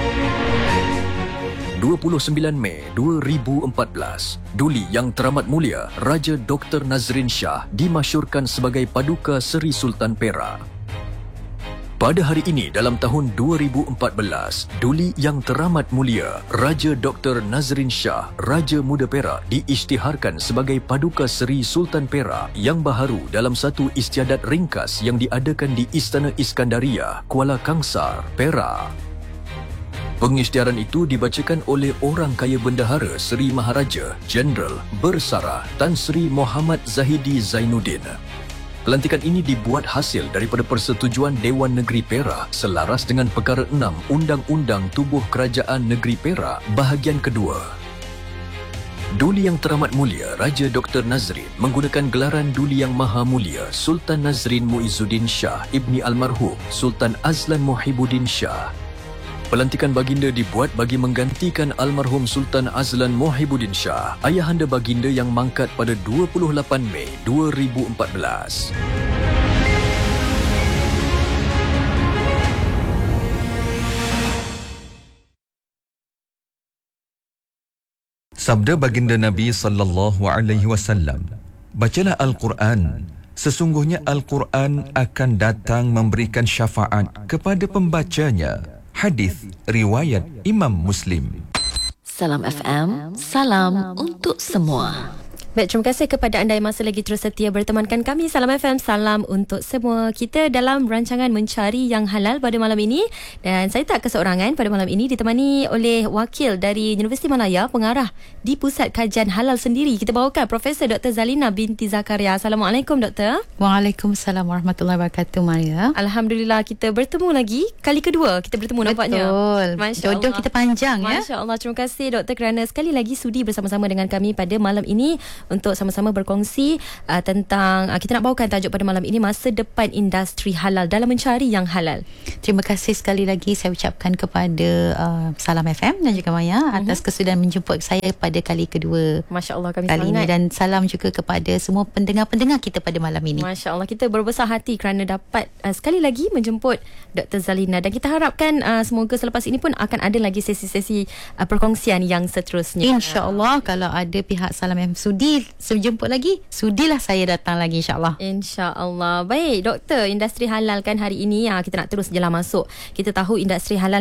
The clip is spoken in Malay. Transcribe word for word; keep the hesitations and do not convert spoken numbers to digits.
dua puluh sembilan Mei dua ribu empat belas, Duli Yang Teramat Mulia Raja Doktor Nazrin Shah dimasyurkan sebagai Paduka Seri Sultan Perak. Pada hari ini dalam tahun dua ribu empat belas, Duli Yang Teramat Mulia Raja Doktor Nazrin Shah, Raja Muda Perak diisytiharkan sebagai Paduka Seri Sultan Perak yang baharu dalam satu istiadat ringkas yang diadakan di Istana Iskandaria, Kuala Kangsar, Perak. Pengisytiharan itu dibacakan oleh Orang Kaya Bendahara Seri Maharaja Jeneral Bersarah Tan Sri Muhammad Zahidi Zainuddin. Pelantikan ini dibuat hasil daripada persetujuan Dewan Negeri Perak selaras dengan Perkara enam Undang-Undang Tubuh Kerajaan Negeri Perak bahagian kedua. Duli Yang Teramat Mulia Raja Doktor Nazrin menggunakan gelaran Duli Yang Maha Mulia Sultan Nazrin Muizzuddin Shah Ibni Almarhum Sultan Azlan Muhibbuddin Shah. Pelantikan baginda dibuat bagi menggantikan almarhum Sultan Azlan Muhibbuddin Shah, ayahanda baginda yang mangkat pada dua puluh lapan Mei dua ribu empat belas. Sabda baginda Nabi sallallahu alaihi wasallam, bacalah Al-Quran. Sesungguhnya Al-Quran akan datang memberikan syafaat kepada pembacanya. Hadis riwayat Imam Muslim. Salam F M, salam untuk semua. Baik, terima kasih kepada anda yang masih lagi terus setia bertemankan kami. Salam F M, salam untuk semua. Kita dalam rancangan Mencari Yang Halal pada malam ini, dan saya tak keseorangan pada malam ini, ditemani oleh wakil dari Universiti Malaya, pengarah di Pusat Kajian Halal sendiri. Kita bawakan Profesor Doktor Zalina binti Zakaria. Assalamualaikum Doktor. Waalaikumsalam warahmatullahi wabarakatuh Maria. Alhamdulillah kita bertemu lagi, kali kedua kita bertemu. Betul. Nampaknya. Masya Jodoh Allah. Kita panjang ya. Masya Allah. Terima kasih Doktor kerana sekali lagi sudi bersama-sama dengan kami pada malam ini untuk sama-sama berkongsi uh, tentang uh, kita nak bawakan tajuk pada malam ini, masa depan industri halal dalam mencari yang halal. Terima kasih sekali lagi saya ucapkan kepada uh, Salam F M dan juga Maya uh-huh. atas kesudian menjemput saya pada kali kedua. Masya Allah, kami kali sangat. ini, dan salam juga kepada semua pendengar-pendengar kita pada malam ini. Masya Allah, kita berbesar hati kerana dapat uh, sekali lagi menjemput Doktor Zalina, dan kita harapkan uh, semoga selepas ini pun akan ada lagi sesi-sesi uh, perkongsian yang seterusnya. InsyaAllah kalau ada pihak Salam F M sudi sejemput lagi, sudilah saya datang lagi insyaAllah. InsyaAllah. Baik Doktor, industri halal kan hari ini, ha, kita nak terus jelah masuk. Kita tahu industri halal